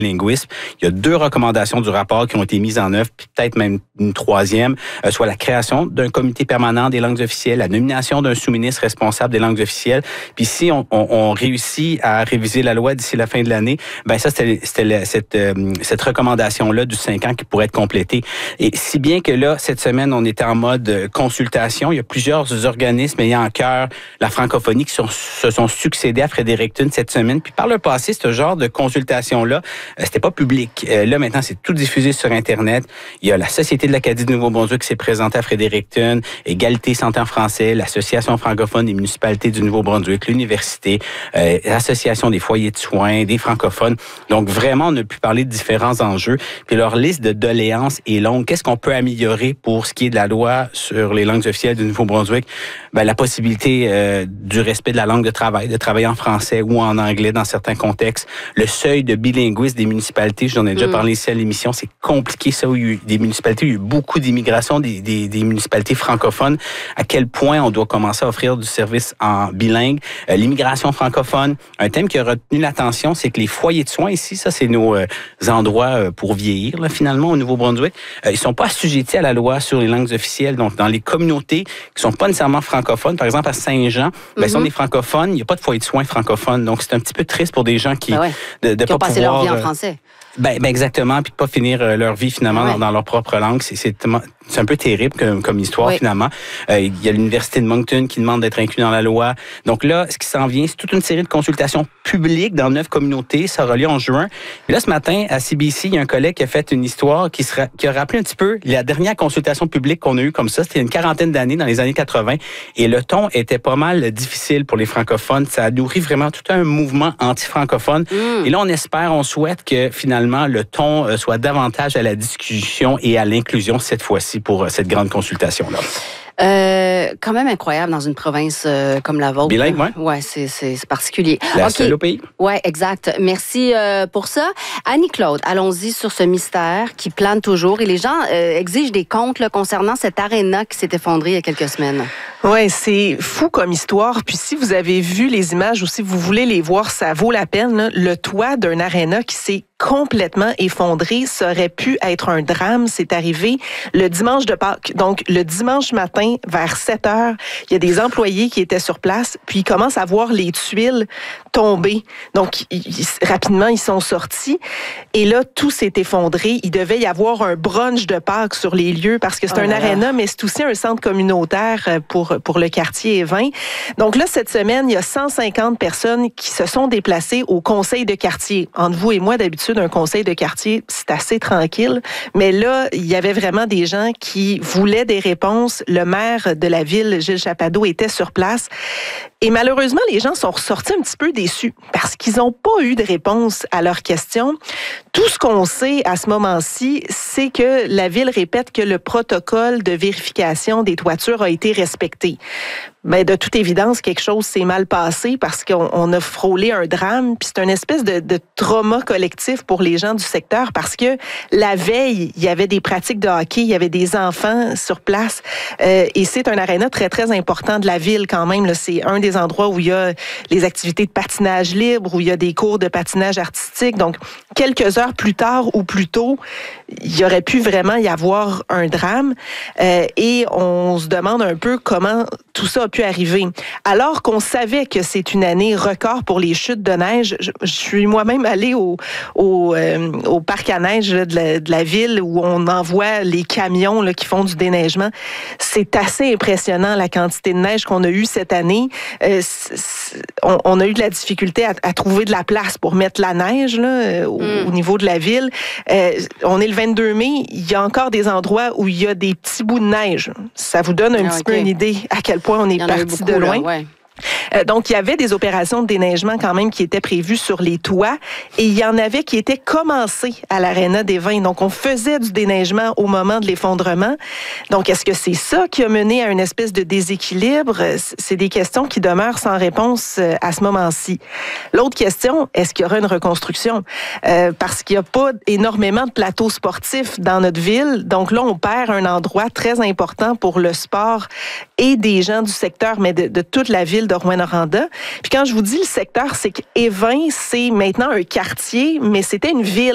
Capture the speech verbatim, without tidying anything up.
linguisme. Il y a deux recommandations du rapport qui ont été mises en œuvre, puis peut-être même une troisième, euh, soit la création d'un comité permanent des langues officielles, la nomination d'un sous-ministre responsable des langues officielles. Puis si on, on, on réussit à réviser la loi d'ici la fin de l'année, ben ça, c'était, c'était la, cette, euh, cette recommandation-là du cinq ans qui pourrait être complétée. Et si bien que là, cette semaine, on était en mode consultation, il y a plusieurs organismes ayant à cœur la francophonie qui sont, se sont succédés à Fredericton cette semaine. Puis par le passé, ce genre de consultation-là, c'était pas public. Euh, là, maintenant, c'est tout diffusé sur Internet. Il y a la Société de l'Acadie du Nouveau-Brunswick qui s'est présentée à Fredericton, Égalité Santé en français, l'Association francophone des municipalités du Nouveau-Brunswick, l'Université, euh, l'Association des foyers de soins, des francophones. Donc, vraiment, on a pu parler de différents enjeux. Puis leur liste de doléances est longue. Qu'est-ce qu'on peut améliorer pour ce qui est de la loi sur les langues officielles du Nouveau-Brunswick? Ben, la possibilité euh, du respect de la langue de travail, de travailler en français ou en anglais dans certains contextes. Le seuil de bilinguisme des municipalités, j'en ai déjà mm. parlé ici à l'émission, c'est compliqué ça, où il y a eu des municipalités, il y a eu beaucoup d'immigration des, des, des municipalités francophones, à quel point on doit commencer à offrir du service en bilingue. Euh, l'immigration francophone, un thème qui a retenu l'attention, c'est que les foyers de soins ici, ça c'est nos euh, endroits euh, pour vieillir, là, finalement, au Nouveau-Brunswick, euh, ils sont pas assujettis à la loi sur les langues officielles. Donc, dans les communautés qui sont pas nécessairement francophones, par exemple à Saint-Jean, ben, mm-hmm. sont des francophones, il n'y a pas de foyer de soins francophones. Donc, c'est un petit peu triste pour des gens qui... Ben ouais. de, de qui ont pas passé pouvoir, leur vie en français. Ben, ben exactement, puis de pas finir euh, leur vie finalement ouais. dans, dans leur propre langue, c'est c'est, c'est un peu terrible comme, comme histoire oui. finalement. Euh, il y a l'université de Moncton qui demande d'être inclus dans la loi. Donc là, ce qui s'en vient, c'est toute une série de consultations publiques dans neuf communautés. Ça aura lieu en juin. Et là, ce matin à C B C, il y a un collègue qui a fait une histoire qui sera qui a rappelé un petit peu la dernière consultation publique qu'on a eue comme ça. C'était une quarantaine d'années dans les années quatre-vingt, et le ton était pas mal difficile pour les francophones. Ça a nourri vraiment tout un mouvement anti-francophone. Mm. Et là, on espère, on souhaite que finalement le ton soit davantage à la discussion et à l'inclusion cette fois-ci pour cette grande consultation-là. Euh, quand même incroyable dans une province euh, comme la vôtre. Bilingue, oui. Oui, c'est, c'est, c'est particulier. La okay. seule au pays. Oui, exact. Merci euh, pour ça. Annie-Claude, allons-y sur ce mystère qui plane toujours. Et les gens euh, exigent des comptes là, concernant cette aréna qui s'est effondrée il y a quelques semaines. Oui, c'est fou comme histoire. Puis si vous avez vu les images ou si vous voulez les voir, ça vaut la peine. Là. Le toit d'un aréna qui s'est complètement effondré, ça aurait pu être un drame. C'est arrivé le dimanche de Pâques. Donc, le dimanche matin, vers sept heures, il y a des employés qui étaient sur place, puis ils commencent à voir les tuiles tomber. Donc, ils, rapidement, ils sont sortis. Et là, tout s'est effondré. Il devait y avoir un brunch de Pâques sur les lieux parce que c'est oh un aréna, mais c'est aussi un centre communautaire pour, pour le quartier Évin. Donc là, cette semaine, il y a cent cinquante personnes qui se sont déplacées au conseil de quartier. Entre vous et moi, d'habitude, un conseil de quartier, c'est assez tranquille. Mais là, il y avait vraiment des gens qui voulaient des réponses. Le maire de la ville, Gilles Chapado, était sur place. Et malheureusement, les gens sont ressortis un petit peu déçus parce qu'ils n'ont pas eu de réponse à leurs questions. Tout ce qu'on sait à ce moment-ci, c'est que la ville répète que le protocole de vérification des toitures a été respecté. Mais de toute évidence, quelque chose s'est mal passé parce qu'on on a frôlé un drame. Puis c'est une espèce de, de trauma collectif pour les gens du secteur parce que la veille, il y avait des pratiques de hockey, il y avait des enfants sur place. Euh, et c'est un aréna très, très important de la ville quand même. Là. C'est un des endroits où il y a les activités de patinage libre, où il y a des cours de patinage artistique. Donc, quelques heures plus tard ou plus tôt, il y aurait pu vraiment y avoir un drame. Euh, et on se demande un peu comment tout ça a pu arriver. Alors qu'on savait que c'est une année record pour les chutes de neige, je, je suis moi-même allée au, au, euh, au parc à neige là, de, la, de la ville où on envoie les camions là, qui font du déneigement. C'est assez impressionnant la quantité de neige qu'on a eue cette année. Euh, c'est, c'est, on, on a eu de la difficulté à, à trouver de la place pour mettre la neige là, au, mm. au niveau de la ville. Euh, on est le vingt-deux mai, il y a encore des endroits où il y a des petits bouts de neige. Ça vous donne un ah, petit okay. peu une idée à quel point on est parti de loin. Là, ouais. Euh, donc, il y avait des opérations de déneigement quand même qui étaient prévues sur les toits et il y en avait qui étaient commencées à l'aréna des Vins. Donc, on faisait du déneigement au moment de l'effondrement. Donc, est-ce que c'est ça qui a mené à une espèce de déséquilibre? C'est des questions qui demeurent sans réponse à ce moment-ci. L'autre question, est-ce qu'il y aura une reconstruction? Euh, parce qu'il n'y a pas énormément de plateaux sportifs dans notre ville. Donc là, on perd un endroit très important pour le sport et des gens du secteur, mais de, de toute la ville de Rouyn-Noranda. Puis quand je vous dis le secteur, c'est qu'Évin, c'est maintenant un quartier, mais c'était une ville.